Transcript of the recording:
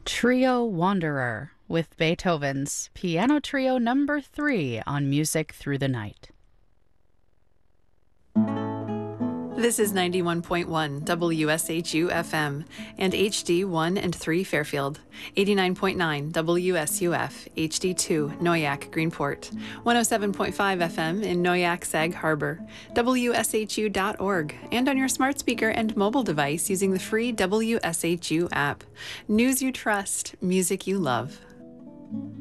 Trio Wanderer with Beethoven's Piano Trio Number 3 on Music Through the Night. This is 91.1 WSHU FM and HD 1 and 3 Fairfield, 89.9 WSUF HD 2 Noyak Greenport, 107.5 FM in Noyak Sag Harbor, WSHU.org, and on your smart speaker and mobile device using the free WSHU app. News you trust, music you love.